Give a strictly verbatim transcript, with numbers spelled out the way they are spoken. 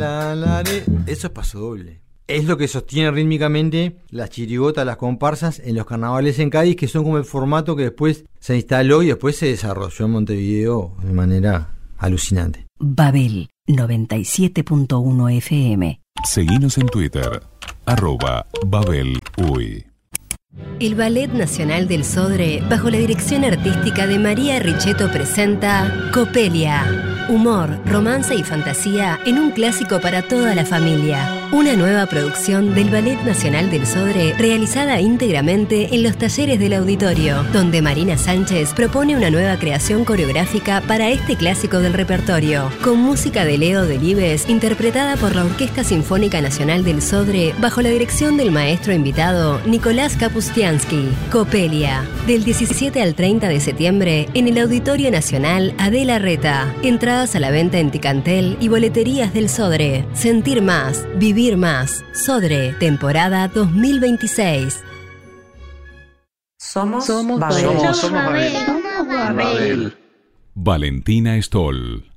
la, la, re. Eso es paso doble. Es lo que sostiene rítmicamente las chirigotas, las comparsas en los carnavales en Cádiz, que son como el formato que después se instaló y después se desarrolló en Montevideo de manera alucinante. Babel noventa y siete punto uno F M. Seguinos en Twitter, arroba Babel Uy. El Ballet Nacional del Sodre, bajo la dirección artística de María Richetto, presenta Copelia. Humor, romance y fantasía en un clásico para toda la familia. Una nueva producción del Ballet Nacional del Sodre realizada íntegramente en los talleres del auditorio, donde Marina Sánchez propone una nueva creación coreográfica para este clásico del repertorio, con música de Leo Delibes, interpretada por la Orquesta Sinfónica Nacional del Sodre, bajo la dirección del maestro invitado Nicolás Kapustiansky. Copelia, del diecisiete al treinta de septiembre en el Auditorio Nacional Adela Reta. Entradas a la venta en Ticantel y boleterías del Sodre. Sentir más, vivir más. Sodre, temporada dos mil veintiséis. Somos, somos Babel. Somos Babel. Somos Babel. Valentina Stoll.